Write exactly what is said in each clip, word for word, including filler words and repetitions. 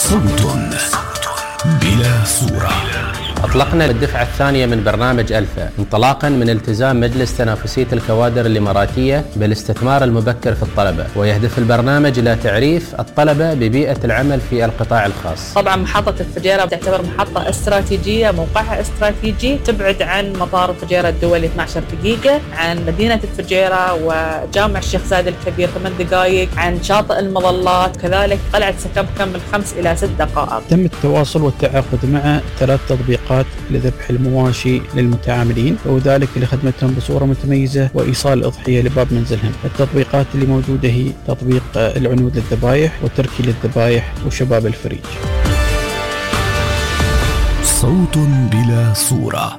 صوت بلا صورة. أطلقنا الدفعة الثانية من برنامج ألفا انطلاقا من التزام مجلس تنافسية الكوادر الإماراتية بالاستثمار المبكر في الطلبة، ويهدف البرنامج إلى تعريف الطلبة ببيئة العمل في القطاع الخاص. طبعا محطة الفجيرة تعتبر محطة استراتيجية، موقعها استراتيجي، تبعد عن مطار الفجيرة الدولي اثنتي عشرة دقيقة، عن مدينة الفجيرة وجامع الشيخ زايد الكبير ثمان دقائق، عن شاطئ المظلات، كذلك قلعة سكبكم من خمس إلى ست دقائق. تم التواصل والتعاقد مع ثلاث تطبيقات لذبح المواشي للمتعاملين وذلك لخدمتهم بصورة متميزة وإيصال الأضحية لباب منزلهم. التطبيقات اللي موجودة هي تطبيق العنود للذبائح والتركي للذبائح وشباب الفريج. صوت بلا صورة.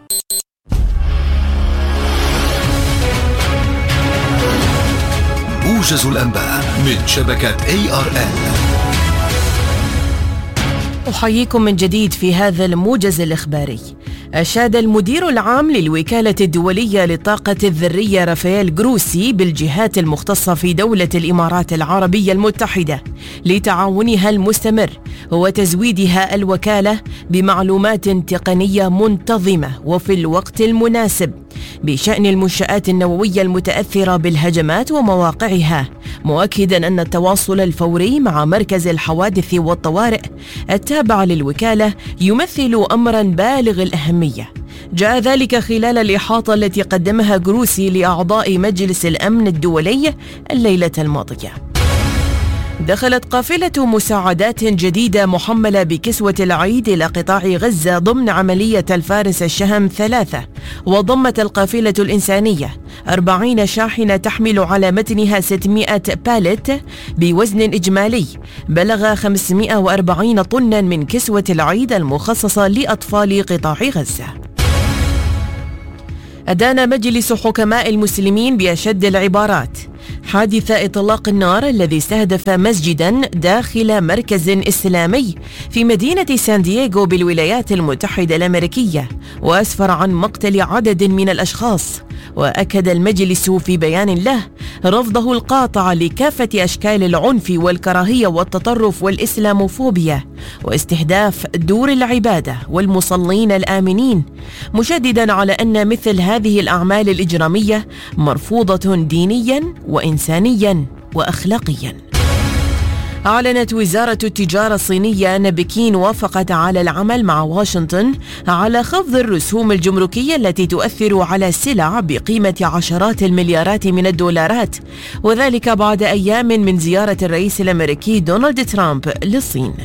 موجز الأنباء من شبكة إيه آر إل. أحييكم من جديد في هذا الموجز الإخباري. أشاد المدير العام للوكالة الدولية للطاقة الذرية رافائيل جروسي بالجهات المختصة في دولة الإمارات العربية المتحدة لتعاونها المستمر وتزويدها الوكالة بمعلومات تقنية منتظمة وفي الوقت المناسب بشأن المنشآت النووية المتأثرة بالهجمات ومواقعها، مؤكداً أن التواصل الفوري مع مركز الحوادث والطوارئ التابع للوكالة يمثل أمراً بالغ الأهمية. جاء ذلك خلال الإحاطة التي قدمها جروسي لأعضاء مجلس الأمن الدولي الليلة الماضية. دخلت قافلة مساعدات جديدة محملة بكسوة العيد إلى قطاع غزة ضمن عملية الفارس الشهم ثلاثة، وضمت القافلة الإنسانية أربعين شاحنة تحمل على متنها ستمائة باليت بوزن إجمالي بلغ خمسمائة وأربعين طنا من كسوة العيد المخصصة لأطفال قطاع غزة. أدان مجلس حكماء المسلمين بأشد العبارات حادث إطلاق النار الذي استهدف مسجداً داخل مركز إسلامي في مدينة سان دييغو بالولايات المتحدة الأمريكية، وأسفر عن مقتل عدد من الأشخاص. وأكد المجلس في بيان له رفضه القاطع لكافة أشكال العنف والكراهية والتطرف والإسلاموفوبيا واستهداف دور العبادة والمصلين الآمنين، مشدداً على أن مثل هذه الأعمال الإجرامية مرفوضة دينياً وإنسانياً وأخلاقياً. أعلنت وزارة التجارة الصينية أن بكين وافقت على العمل مع واشنطن على خفض الرسوم الجمركية التي تؤثر على سلع بقيمة عشرات المليارات من الدولارات، وذلك بعد أيام من زيارة الرئيس الأمريكي دونالد ترامب للصين.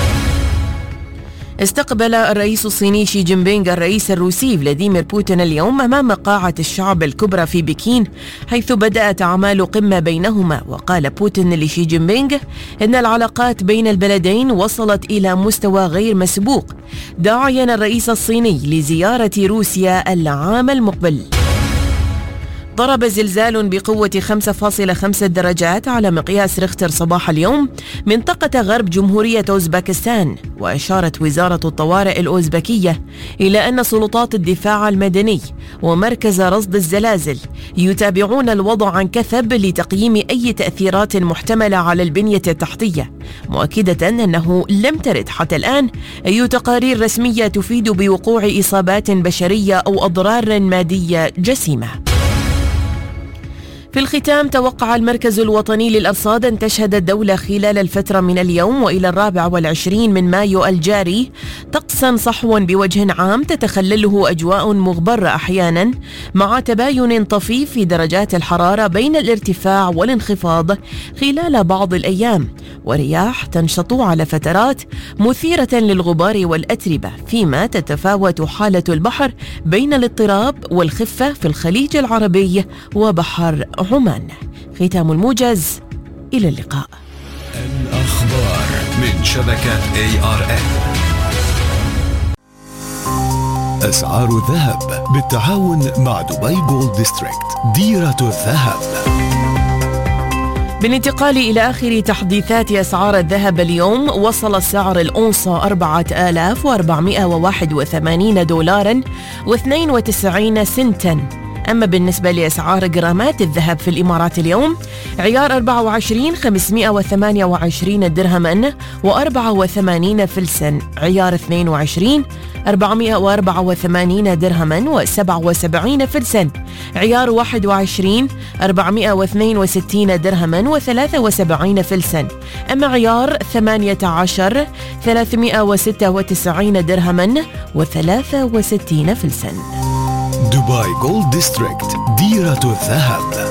استقبل الرئيس الصيني شي جين بينغ الرئيس الروسي فلاديمير بوتين اليوم أمام قاعة الشعب الكبرى في بكين، حيث بدأت أعمال قمة بينهما. وقال بوتين لشي جين بينغ إن العلاقات بين البلدين وصلت إلى مستوى غير مسبوق، داعيا الرئيس الصيني لزيارة روسيا العام المقبل. ضرب زلزال بقوة خمسة فاصلة خمسة درجات على مقياس ريختر صباح اليوم منطقة غرب جمهورية أوزبكستان، وأشارت وزارة الطوارئ الأوزبكية إلى أن سلطات الدفاع المدني ومركز رصد الزلازل يتابعون الوضع عن كثب لتقييم أي تأثيرات محتملة على البنية التحتية، مؤكدة أنه لم ترد حتى الآن أي تقارير رسمية تفيد بوقوع إصابات بشرية أو أضرار مادية جسيمة. في الختام، توقع المركز الوطني للأرصاد أن تشهد الدولة خلال الفترة من اليوم وإلى الرابع والعشرين من مايو الجاري طقسا صحوا بوجه عام تتخلله أجواء مغبرة أحيانا، مع تباين طفيف في درجات الحرارة بين الارتفاع والانخفاض خلال بعض الأيام، ورياح تنشط على فترات مثيرة للغبار والأتربة، فيما تتفاوت حالة البحر بين الاضطراب والخفة في الخليج العربي وبحر عمان. ختام الموجز، إلى اللقاء. الأخبار من شبكة إيه آر إل. أسعار الذهب بالتعاون مع دبي جولد ديستريكت، ديرة الذهب. بالانتقال إلى آخر تحديثات أسعار الذهب اليوم، وصل سعر الأونصة أربعة آلاف وأربعمائة وواحد وثمانين دولاراً واثنين وتسعين سنتاً، أما بالنسبة لأسعار جرامات الذهب في الإمارات اليوم، عيار أربعة وعشرين خمسمائة وثمانية وعشرين درهما وأربعة وثمانين فلسا، عيار اثنين وعشرين أربعمائة وأربعة وثمانين درهما وسبعة وسبعين فلسا، عيار واحد وعشرين أربعمائة واثنين وستين درهما وثلاثة وسبعين فلسا، أما عيار ثمانية عشر ثلاثمائة وستة وتسعين درهما وثلاثة وستين فلسا. دبي جولد ديستريكت، ديرة الذهب.